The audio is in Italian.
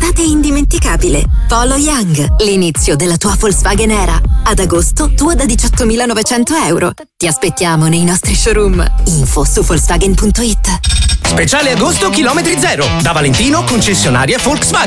un'estate indimenticabile. Polo Young, l'inizio della tua Volkswagen era. Ad agosto, tua da 18.900 euro. Ti aspettiamo nei nostri showroom. Info su Volkswagen.it. Speciale agosto chilometri zero. Da Valentino, concessionaria Volkswagen.